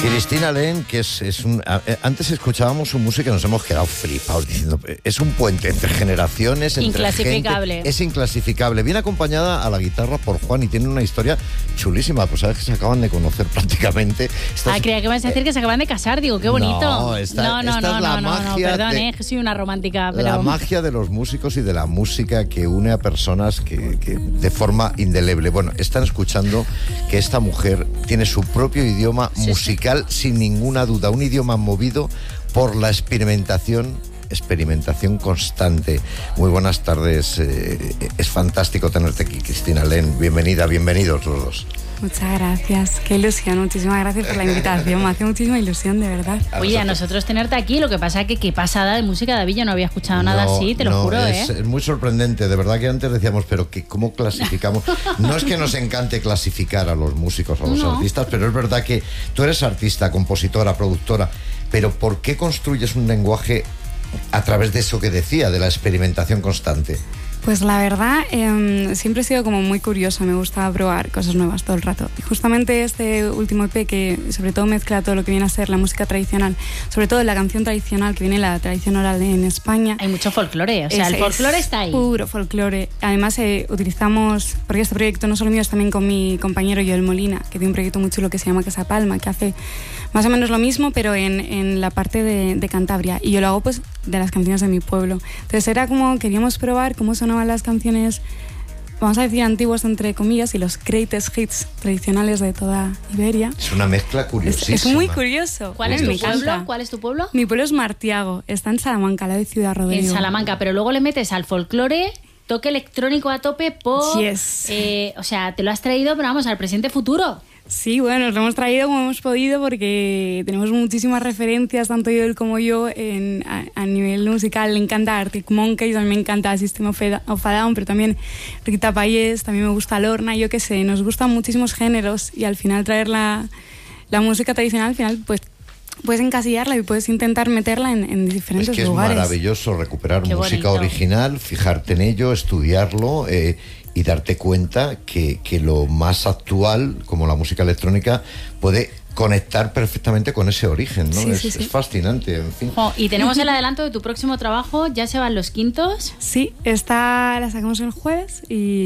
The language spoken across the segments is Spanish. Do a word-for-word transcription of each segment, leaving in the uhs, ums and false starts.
Cristina Len, que es, es un... Antes escuchábamos su música y nos hemos quedado flipados diciendo, es un puente entre generaciones, entre inclasificable. Gente, es inclasificable. Viene acompañada a la guitarra por Juan y tiene una historia chulísima. Pues sabes que se acaban de conocer prácticamente. Estás, ah, creía que ibas a decir eh, que se acaban de casar. Digo, qué bonito. No, esta, no, no, esta no, es la no, magia no, no, perdón, de, eh, que soy una romántica. Pero... La magia de los músicos y de la música que une a personas que, que de forma indeleble. Bueno, están escuchando que esta mujer tiene su propio idioma sí, musical sí. sin ninguna duda, un idioma movido por la experimentación, experimentación constante. Muy buenas tardes, eh, es fantástico tenerte aquí, Cristina Len. Bienvenida, bienvenidos los dos. Muchas gracias, qué ilusión, muchísimas gracias por la invitación, me hace muchísima ilusión, de verdad. Oye, a nosotros tenerte aquí, lo que pasa es que qué pasada de música, David, yo no había escuchado no, nada así, te lo no, juro, es, ¿eh? Es muy sorprendente, de verdad que antes decíamos, pero que, ¿cómo clasificamos? No es que nos encante clasificar a los músicos, a los no. artistas, pero es verdad que tú eres artista, compositora, productora, pero ¿por qué construyes un lenguaje a través de eso que decía, de la experimentación constante? Pues la verdad, eh, siempre he sido como muy curiosa, me gusta probar cosas nuevas todo el rato. Y justamente este último E P que sobre todo mezcla todo lo que viene a ser la música tradicional, sobre todo la canción tradicional que viene la tradición oral en España. Hay mucho folclore, o sea, es, el folclore está ahí. Puro folclore. Además eh, utilizamos, porque este proyecto no solo mío, es también con mi compañero Joel Molina, que tiene un proyecto muy chulo que se llama Casa Palma, que hace más o menos lo mismo, pero en, en la parte de, de Cantabria. Y yo lo hago pues de las canciones de mi pueblo. Entonces era como, queríamos probar cómo sonaban las canciones, vamos a decir antiguas entre comillas, y los greatest hits tradicionales de toda Iberia. Es una mezcla curiosísima. Es, es muy curioso. ¿Cuál es tu pueblo? ¿Cuál es tu pueblo? Mi pueblo es Martiago, está en Salamanca, la de Ciudad Rodrigo. En Salamanca, pero luego le metes al folclore, toque electrónico a tope, pop. Yes. Eh, o sea, te lo has traído, pero vamos, al presente futuro. Sí, bueno, nos lo hemos traído como hemos podido porque tenemos muchísimas referencias, tanto él como yo, en, a, a nivel musical. Le encanta Arctic Monkeys, a mí me encanta System of a Down, pero también Rita Payés, también me gusta Lorna, yo qué sé, nos gustan muchísimos géneros y al final traer la, la música tradicional, al final pues puedes encasillarla y puedes intentar meterla en, en diferentes lugares. Es que lugares. Es maravilloso recuperar Qué música bonito. original, fijarte en ello, estudiarlo eh, y darte cuenta que, que lo más actual, como la música electrónica, puede conectar perfectamente con ese origen, ¿no? Sí, es, sí, sí. es fascinante, en fin. Oh, y tenemos el adelanto de tu próximo trabajo, ya se van los quintos. Sí, esta la sacamos el jueves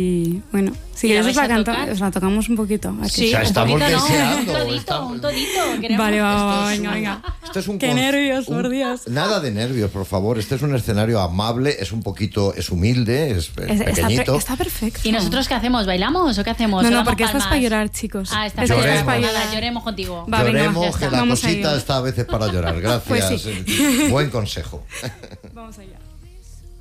y bueno, si queréis os la, canta, os la tocamos un poquito. Aquí. Sí, o sea, un estamos poquito, deseando. No, un todito, estamos... un todito. Queremos... Vale, vamos, esto venga, un, venga. Esto es un Qué con... nervios, un... por Dios. Nada de nervios, por favor. Este es un escenario amable, es un poquito, es humilde, es, es pequeñito. Está, está perfecto. ¿Y nosotros qué hacemos? ¿Bailamos o qué hacemos? No, no, porque esta es para llorar, chicos. Ah, esta es para llorar. Nada, lloremos contigo. Va, Lloremos, venga, que la vamos cosita está a veces para llorar. Gracias. Pues sí. Buen consejo. Vamos allá.